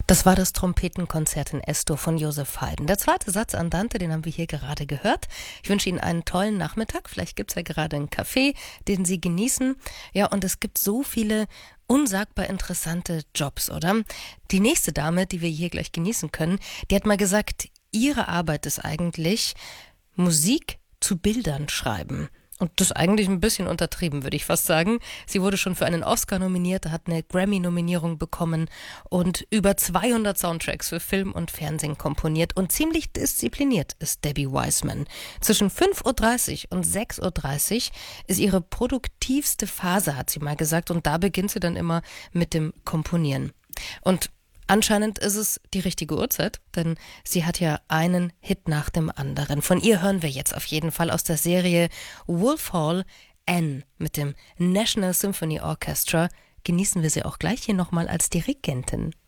Das war das Trompetenkonzert in Es-Dur von Joseph Haydn. Der zweite Satz Andante, den haben wir hier gerade gehört. Ich wünsche Ihnen einen tollen Nachmittag. Vielleicht gibt es ja gerade einen Kaffee, den Sie genießen. Ja, und es gibt so viele unsagbar interessante Jobs, oder? Die nächste Dame, die wir hier gleich genießen können, die hat mal gesagt, ihre Arbeit ist eigentlich Musik zu Bildern schreiben. Und das ist eigentlich ein bisschen untertrieben, würde ich fast sagen. Sie wurde schon für einen Oscar nominiert, hat eine Grammy-Nominierung bekommen und über 200 Soundtracks für Film und Fernsehen komponiert. Und ziemlich diszipliniert ist Debbie Wiseman. Zwischen 5:30 Uhr und 6:30 Uhr ist ihre produktivste Phase, hat sie mal gesagt. Und da beginnt sie dann immer mit dem Komponieren. Und anscheinend ist es die richtige Uhrzeit, denn sie hat ja einen Hit nach dem anderen. Von ihr hören wir jetzt auf jeden Fall aus der Serie Wolf Hall N mit dem National Symphony Orchestra. Genießen wir sie auch gleich hier nochmal als Dirigentin.